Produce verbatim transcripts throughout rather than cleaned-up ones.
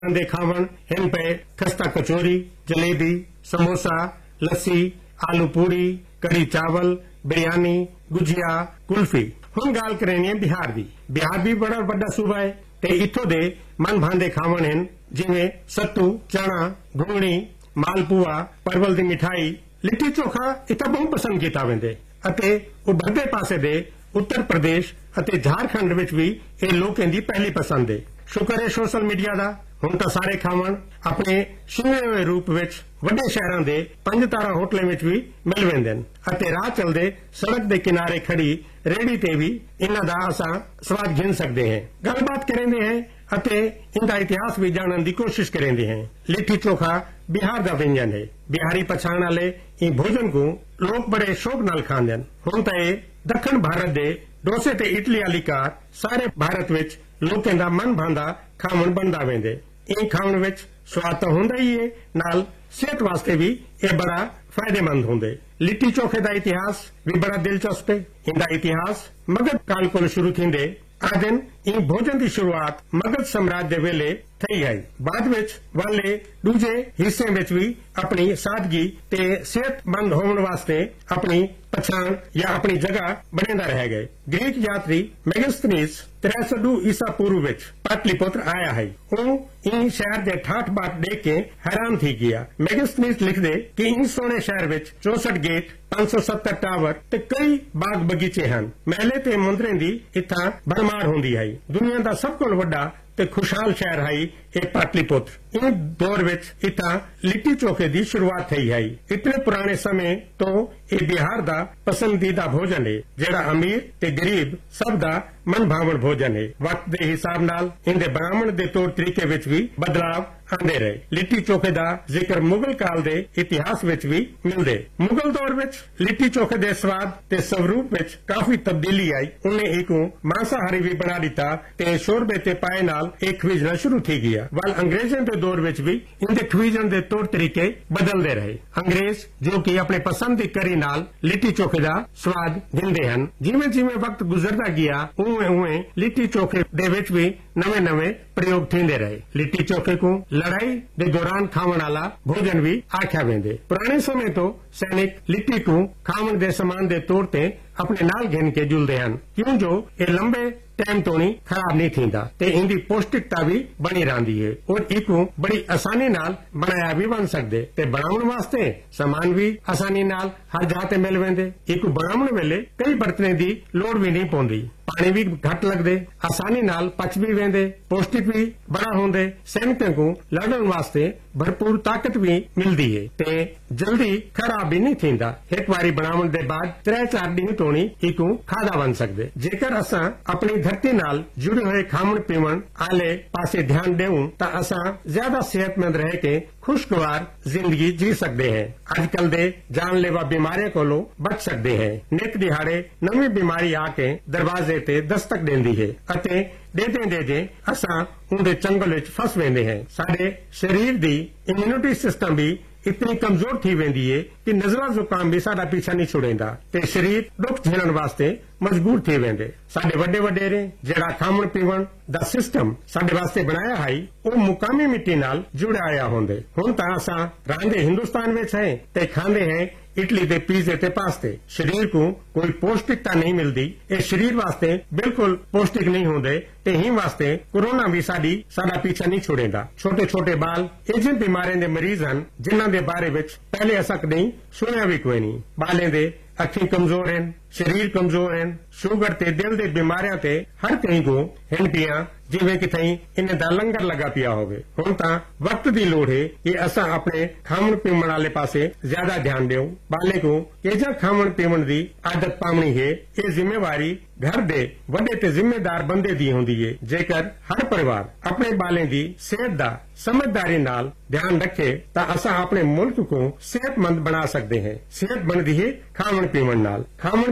दे खावण हिन पे खस्ता कचौरी, जलेबी, समोसा, लस्सी, आलू पूड़ी, कड़ी चावल, बिरयानी, गुजिया, कुल्फी। हुण गाल करनी है बिहार दी। बिहार भी बड़ा वड्डा सूबा है ते इत्थों दे मन भांदे खावण हैं जिवें सत्तू, चना, घुंगणी, मालपुआ, परवल दी मिठाई, लिट्टी चोखा इत्थे बहुत पसंद किया वेंदे अते उभरदे पासे दे उत्तर प्रदेश अते झारखंड विच भी ये लोकां दी पहली पसंद है। शुक्र है सोशल मीडिया दा हुण तां सारे खावण अपने छुए हुए रूप विच वड्डे शहरां दे पंज तारा होटलों विच भी मिल वेंदे ने अते राह चलदे सड़क दे किनारे खड़ी रेहड़ी ते भी इन्हां दा असां स्वाद गिन सकदे हैं। गलबात करेंदे हैं अते इनका इतिहास भी जानने की कोशिश करेंदे हैं। लिट्टी चोखा बिहार का व्यंजन है। बिहारी पछाण वाले इन भोजन को लोग बड़े शौक नाल खांदे हैं। हुण तां इह दक्षिण भारत दे डोसे ते इडली वाली कार सारे भारत विच लोकां दा मन भांदा खावण बनदा वेंदे। इन खावण विच स्वाद तो हुंदा ही है, नाल सेहत वास्ते भी ये बड़ा फायदेमंद होंदे। लिट्टी चोखे का इतिहास भी बड़ा दिलचस्प है। इनका इतिहास मगध काल को शुरू थींदे आ दिन इन भोजन की शुरुआत मगध सम्राट दे वेले थई है। बाद विच वाले दूजे हिस्से विच भी अपनी सादगी ते सेहतमंद होने वास्ते अपनी पछाण या अपनी जगह बनेंदा रह गए। ग्रीक यात्री मेगास्थनीज त्रै सौ दो ईसा पूर्व विच पाटलिपुत्र आया है। वो इन शहर के ठाठ बाट देख के हैरान थी गया। मेगास्थनीज लिखदे कि इन सोने शहर विच चौसठ गेट, पांच सौ सत्तर टावर ते कई बाग बगीचे हैं। महले ते मुंदरें दी इत्थां भरमार होंदी है। दुनिया का सब कोल वड्डा ते खुशहाल शहर है ये पाटलिपुत्र। इन दौर विच इत्थां लिट्टी चोखे की शुरुआत थई है। इतने पुराने समय तो ये बिहार का पसंदीदा भोजन है जेड़ा अमीर ते गरीब सब दा मन भावण भोजन है। वक्त के हिसाब नाल इनके बनावण के तौर तरीके विच भी बदलाव आंदे रहे। लिट्टी चोखे का जिक्र मुगल काल के इतिहास विच भी मिलदे। मुगल दौर विच लिट्टी चोखे के स्वाद ते स्वरूप विच काफी तब्दीली आई। उन्हें एक मांसाहारी भी बना दिता ते शोरबे ते पाए नाल एक खवीजना शुरू थी गया। वाल अंग्रेजों के दौर विच भी इनके खवीजन के तौर तरीके बदलते रहे। अंग्रेज जो कि अपने पसंद की करी नाल लिट्टी चोखे का स्वाद गिनते हैं। जिमें जिमें वक्त गुजरता गया उवें उवें लिट्टी चोखे दे विच भी नवे नवे प्रयोग थींदे रहे। लिट्टी चोखे को लड़ाई के दौरान खावण वाला भोजन भी आख्या वेंदे। पुराने समय तो सैनिक लिट्टी को खावण दे समान दे तौर ते अपने नाल गिन के जुलते हैं क्यों जो ये लंबे टाइम तो नहीं खराब नहीं थींदा ते इनकी पौष्टिकता भी बनी रहती है और इको बड़ी आसानी नाल बनाया भी बन सकते ते बनावन वास्ते सामान भी आसानी नाल हर जगह ते मिल वेंदे। इको बनावन वेले कई बर्तने की लोड़ भी नहीं पौंदी, पानी भी घट लगदे, आसानी नाल पच भी वेंदे, पौष्टिक भी बड़ा होंदे, सैनिकों को लड़न वास्ते भरपूर ताकत भी मिलती है ते जल्दी खराब भी नहीं थींदा। एक बारी बनावन दे बाद त्रै चार दिन तो नहीं इको खादा बन सकदे। जेकर असां अपनी धरती नाल जुड़े हुए खावण पीवण आले पासे ध्यान देऊं तां असां ज्यादा सेहतमंद रह के खुशगवार जिंदगी जी सकते हैं। आजकल दे जानलेवा बीमारियों कोलों बच सकते हैं। नित दिहाड़े नवी बीमारी आके दरवाजे ते दस्तक देंदी है अते देदे देदे असां उनके चंगल विच फस वेंदे हैं। साडे शरीर दी इम्यूनिटी सिस्टम भी इतनी कमजोर थी वेंदी है कि नजला जुकाम भी साडा पीछा नहीं छुड़ेंदा ते शरीर दुख झेलण वास्ते मजबूर थी वेंदे। साडे वड्डे वडेरे जेड़ा खावण पीवण दा सिस्टम साडे वास्ते बनाया है वो मुकामी मिट्टी नाल जुड़ाया होंदे। हुण तां असां रहंदे हिंदुस्तान विच हैं ते खांदे हैं इडली ते पिज़्ज़े ते पास्ते। शरीर को कोई पौष्टिकता नहीं मिलती। ये शरीर वास्ते बिल्कुल पौष्टिक नहीं होंदे ते ही वास्ते कोरोना भी साडी साडा पीछा नहीं छोड़ेंदा। छोटे छोटे बाल एजेंट बीमारियों के मरीज हैं जिन्हां दे बारे विच पहले असां कदीं सुनिया भी कोई नहीं। बालें दे अखी कमजोर हैं, शरीर कमजोर हैं, शुगर ते दिल दे बीमारियां ते हर कहीं को हिन पियां जिवें कि थई इन्हें दा लंगर लगा पिया होवे। हुण तां वक्त की लोड़ है कि असां अपने खावण पीवण वाले पासे ज्यादा ध्यान देऊं। बाले को केजा खावण पीवण की आदत पावणी है ये जिम्मेवारी घर दे वड्डे ते जिम्मेदार बंदे दी होंदी है। जेकर हर परिवार अपने बालें दी सेहत दा समझदारी नाल ध्यान रखे तां असां अपने मुल्क को सेहतमंद बना सकते हैं। सेहत बनदी है खावण पीवण नाल। खावण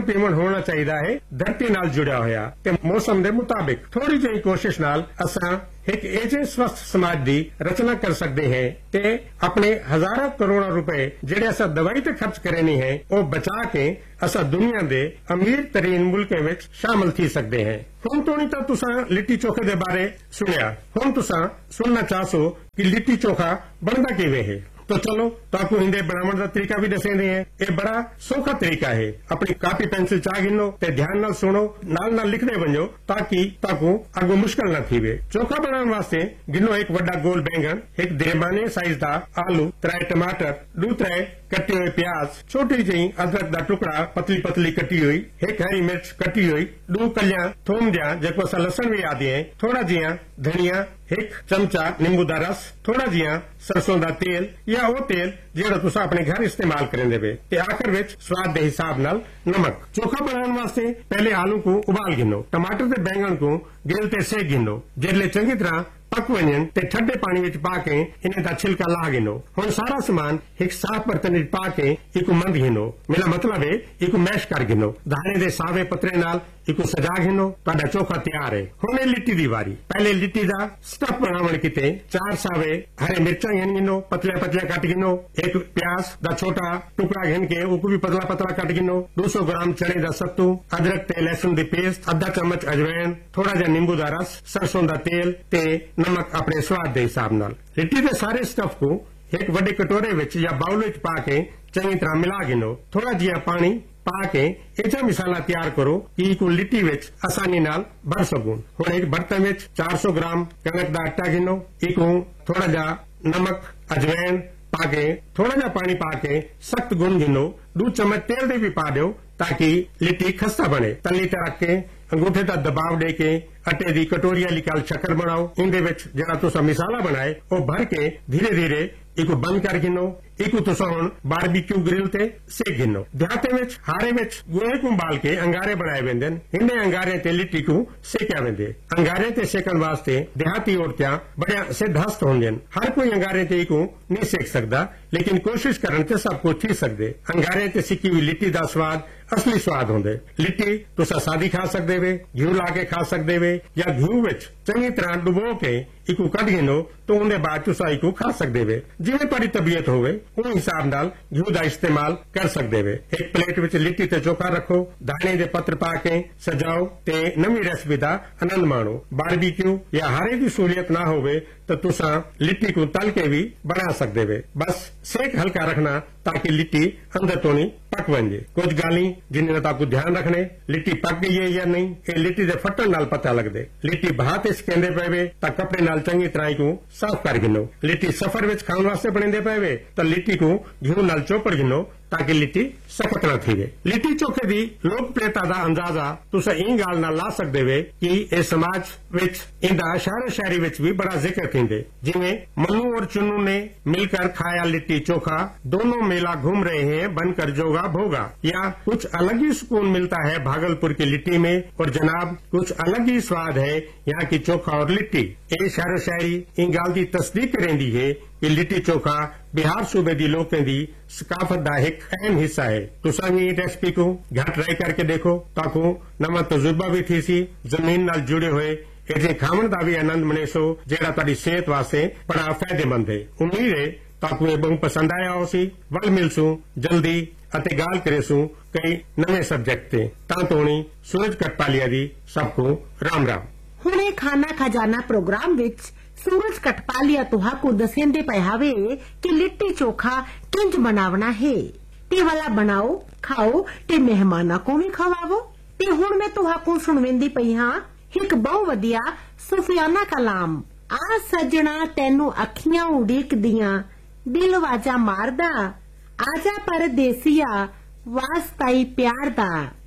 ਪੀਵਣ ਹੋਣਾ ਚਾਹੀਦਾ ਹੈ ਧਰਤੀ ਨਾਲ ਜੁੜਿਆ ਹੋਇਆ ਤੇ ਮੌਸਮ ਦੇ ਮੁਤਾਬਿਕ। ਥੋੜੀ ਜਿਹੀ ਕੋਸ਼ਿਸ਼ ਨਾਲ ਅਸਾਂ ਇੱਕ ਅਜਿਹੇ ਸਵਸਥ ਸਮਾਜ ਦੀ ਰਚਨਾ ਕਰ ਸਕਦੇ ਹਾਂ ਤੇ ਆਪਣੇ ਹਜ਼ਾਰਾਂ ਕਰੋੜਾਂ ਰੁਪਏ ਜਿਹੜੇ ਅਸਾਂ ਦਵਾਈ ਤੇ ਖਰਚ ਕਰਨੇ ਹੈ ਉਹ ਬਚਾ ਕੇ ਅਸਾਂ ਦੁਨੀਆ ਦੇ ਅਮੀਰ ਤਰੀਨ ਮੁਲਕਾਂ ਵਿੱਚ ਸ਼ਾਮਲ ਥੀ ਸਕਦੇ ਹਾਂ। ਹੁਣ ਤੋਂ ਨਹੀਂ ਤਾਂ ਤੁਸੀਂ ਲਿੱਟੀ ਚੋਖੇ ਦੇ ਬਾਰੇ ਸੁਣਿਆ, ਹੁਣ ਤੁਸੀਂ ਸੁਣਨਾ ਚਾਹੋ ਕਿ ਲਿੱਟੀ ਚੋਖਾ ਬਣਦਾ ਕਿਵੇਂ ਹੈ। तो चलो ताकू हिंदे बनावण का तरीका भी दसेंदे हैं। ये बड़ा सौखा तरीका है। अपनी कापी पेंसिल चा गिनो ते ध्यान नाल सुनो, नाल नाल लिखदे वंजो ताकि ताकू अगो मुश्किल न थीवे। चोखा बनाने वास्ते गिनो एक वड्डा गोल बैंगन, एक दरमियाने साइज दा आलू, त्रै टमाटर, दो त्रै कटे हुए प्याज, छोटी जी अदरक दा टुकड़ा पतली पतली कटी हुई, एक हरी मिर्च कटी हुई, दो कलियां थोम दिया जेको असां लसन भी आदि है, थोड़ा जिया धनिया, एक चमचा नींबू दा रस, थोड़ा जिया सरसों दा तेल या वो तेल जेड़ा तुसा अपने घर इस्तेमाल करेंदे वे ते आखिर विच स्वाद दे हिसाब नाल नमक। चोखा बनाने वास्ते पहले आलू को उबाल गिनो, टमाटर ते बैंगन को गिल ते सेक गिनो, जेडले चंगी तरह पक वजन ते ठंडे पानी विच पा के इन्हें दा छिलका ला गिनो। हुण सारा सामान एक साफ बर्तन विच पा के इको मंद गिनो, मेरा मतलब है इको मैश कर गिनो, धाने दे सावे पत्रे नाल इको सजा गिनो, तुहाडा चोखा तैयार है। हुण लिट्टी दी वारी। पहले लिट्टी दा स्टफ बनावण किते चार सावे हरे मिर्चा घिन गिनो, पतले पतले कट गिनो, एक प्याज दा छोटा टुकड़ा घिन के उको भी पतला पतला कट गिनो, दो सौ ग्राम चने दा सत्तू, अदरक ते लहसुन दी पेस्ट, आधा चम्मच अजवैन, थोड़ा जा नींबू दा रस, सरसों दा तेल ते नमक अपने स्वाद के हिसाब नाल। लिट्टी के सारे स्टफ को एक बड़े कटोरे विच या बाउल विच पा के चंगी तरह मिला गिनो, थोड़ा जिहा पानी पा के ऐसा मसाला तैयार करो कि इको लिट्टी विच आसानी नाल भर सकूं। हुण एक बर्तन विच चार सौ ग्राम कणक दा आटा गिनो, इको थोड़ा जा नमक अजवैन पा के थोड़ा जा पानी पा के सख्त गुन गिनो, दो चम्मच तेल दे भी पा दो ताकि लिट्टी खस्ता बने। तली ते रख के अंगूठे का दबाव दे के अटे दी कटोरी वाली काल शक्कर बनाओ, इंदे विच जेड़ा तुसा मसाला बनाए वो भर के धीरे धीरे इको बंद कर गिनो, इको तुसा हुण बारबीक्यू ग्रिल ते सेक गिनो। देहाते विच हारे विच गोहे को बाल के अंगारे बनाए वेंदे, इन्हें अंगारे ते लिट्टी को सेकिया वेंदे। अंगारे ते सेकन वास्ते देहाती औरतां बड़िया सिद्धहस्त होंदियां। हर कोई अंगारे ते इको नहीं सेक सकदा, लेकिन कोशिश करन ते सब कुछ थी सकदे। अंगारे ते सिकी हुई लिट्टी दा स्वाद असली स्वाद होंदे। लिट्टी तुसा सादी खा सकदे वे, घी ला के खा सकदे वे या घी विच चंगी तरह डुबो के इको कढ गिनो तो उनके बाद तुसा इको खा सकदे वे। जिवें तुहाडी तबीयत होवे उस हिसाब नाल घी दा इस्तेमाल कर सकदे वे। एक प्लेट विच लिट्टी ते चोखा रखो, दाने दे पत्र पा के सजाओ ते नवी रेसिपी दा आनंद माणो। बारबीक्यू या हारे की सहूलियत ना होवे तो तुसा लिट्टी को तल के भी बना सकदे वे। बस सेक हल्का रखना ताकि लिट्टी अंदर तो नहीं पक वंजे। कुछ गाली जिन्हें ताकू ध्यान रखने, लिट्टी पक गई है या नहीं ये लिट्टी दे फटन नाल पता लगदे। लिट्टी भात इस कहंदे पवे तां कपड़े नाल चंगी तरह को साफ कर गिनो। लिट्टी सफर विच खाण वास्ते बनेंदे पवे तां लिट्टी को घी नाल चोपड़ गिनो ताकि लिट्टी सख्त न थी। लिट्टी चोखे की लोकप्रियता का अंदाजा तुसा इन गाल नाल ला सकदे वे कि इस समाज विच इंदा शहर शहरी विच भी बड़ा जिक्र थींदे। जिवें मन्नू और चुन्नू ने मिलकर खाया लिट्टी चोखा, दोनों मेला घूम रहे हैं बनकर जोगा भोगा, या कुछ अलग ही सुकून मिलता है भागलपुर की लिट्टी में, और जनाब कुछ अलग ही स्वाद है यहाँ की चोखा और लिट्टी। ये शहर शहरी इन गाल की तस्दीक करेंदी है कि लिट्टी चोखा बिहार सूबे दी लोकें दी सकाफत दा एक अहम हिस्सा है। तुसा भी रेसिपी को घर ट्राई करके देखो ताकू नवा तजुर्बा भी थी सी, जमीन नाल जुड़े हुए इतने खावन का भी आनंद मने सो जेड़ा ताड़ी सेहत वास्ते बड़ा फायदेमंद है। उम्मीद है ताकू ये बहुत पसंद आया हो सी। वल मिलसू जल्दी अते गाल करेसू कई नवे सब्जेक्ट ते। तां तोणी सूरज कटपालिया दी सबको राम राम। हुणे खाना खजाना प्रोग्राम विच सूरज कटपालिया तुहाकू दसेंदे पे हावे कि लिट्टी चोखा किंज बनावना है। ते वाला बनाओ खाओ ते मेहमाना को भी खवावो। ते हुण मैं तुहाकू सुणवेंदी पई हां एक बहु वधिया सुफियाना कलाम। आ सजना तैनू अखियां उड़ीक दियां दिल वाजा मारदा, आजा परदेसिया वास्ताई प्यार दा।